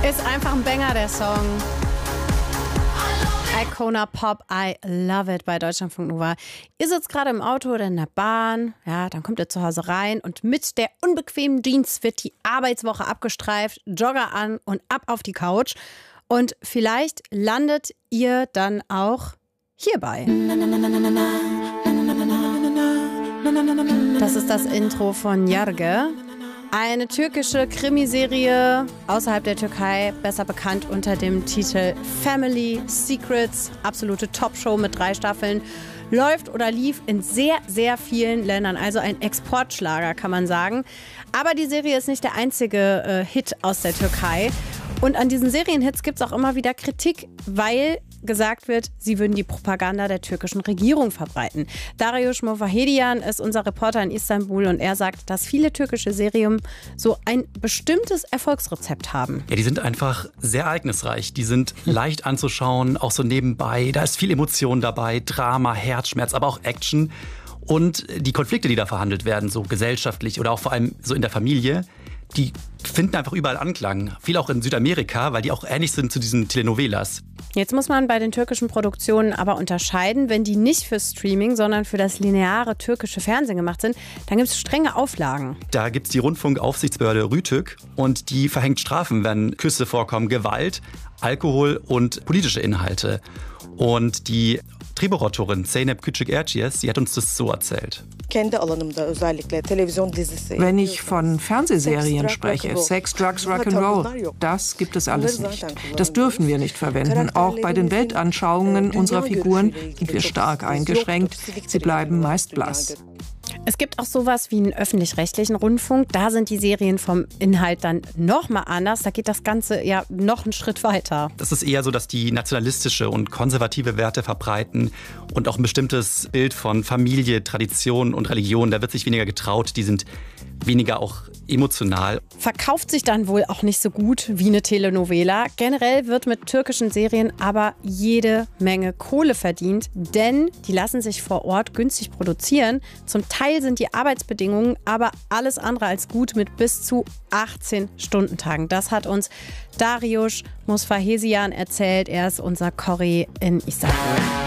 Ist einfach ein Banger, der Song. Icona Pop, I love it bei Deutschlandfunk Nova. Ihr sitzt gerade im Auto oder in der Bahn, ja, dann kommt ihr zu Hause rein und mit der unbequemen Jeans wird die Arbeitswoche abgestreift, Jogger an und ab auf die Couch. Und vielleicht landet ihr dann auch hierbei. Das ist das Intro von Yargı. Eine türkische Krimiserie außerhalb der Türkei, besser bekannt unter dem Titel Family Secrets. Absolute Topshow mit 3 Staffeln. Läuft oder lief in sehr, sehr vielen Ländern. Also ein Exportschlager, kann man sagen. Aber die Serie ist nicht der einzige Hit aus der Türkei. Und an diesen Serienhits gibt es auch immer wieder Kritik, weil gesagt wird, sie würden die Propaganda der türkischen Regierung verbreiten. Dariusz Mofahedian ist unser Reporter in Istanbul und er sagt, dass viele türkische Serien so ein bestimmtes Erfolgsrezept haben. Ja, die sind einfach sehr ereignisreich. Die sind leicht anzuschauen, auch so nebenbei. Da ist viel Emotion dabei, Drama, Herzschmerz, aber auch Action. Und die Konflikte, die da verhandelt werden, so gesellschaftlich oder auch vor allem so in der Familie, die finden einfach überall Anklang. Viel auch in Südamerika, weil die auch ähnlich sind zu diesen Telenovelas. Jetzt muss man bei den türkischen Produktionen aber unterscheiden, wenn die nicht für Streaming, sondern für das lineare türkische Fernsehen gemacht sind, dann gibt es strenge Auflagen. Da gibt es die Rundfunkaufsichtsbehörde Rütük und die verhängt Strafen, wenn Küsse vorkommen, Gewalt, Alkohol und politische Inhalte. Und die Drehbuchautorin Zeynep Küçük-Erciyes, die hat uns das so erzählt. Wenn ich von Fernsehserien spreche, Sex, Drugs, Rock'n'Roll, das gibt es alles nicht. Das dürfen wir nicht verwenden. Auch bei den Weltanschauungen unserer Figuren sind wir stark eingeschränkt. Sie bleiben meist blass. Es gibt auch sowas wie einen öffentlich-rechtlichen Rundfunk. Da sind die Serien vom Inhalt dann noch mal anders. Da geht das Ganze ja noch einen Schritt weiter. Das ist eher so, dass die nationalistische und konservative Werte verbreiten und auch ein bestimmtes Bild von Familie, Tradition und Religion. Da wird sich weniger getraut. Die sind weniger auch emotional. Verkauft sich dann wohl auch nicht so gut wie eine Telenovela. Generell wird mit türkischen Serien aber jede Menge Kohle verdient, denn die lassen sich vor Ort günstig produzieren. Zum Teil sind die Arbeitsbedingungen aber alles andere als gut mit bis zu 18 Stundentagen. Das hat uns Dariusz Mofahedian erzählt. Er ist unser Corri in Istanbul.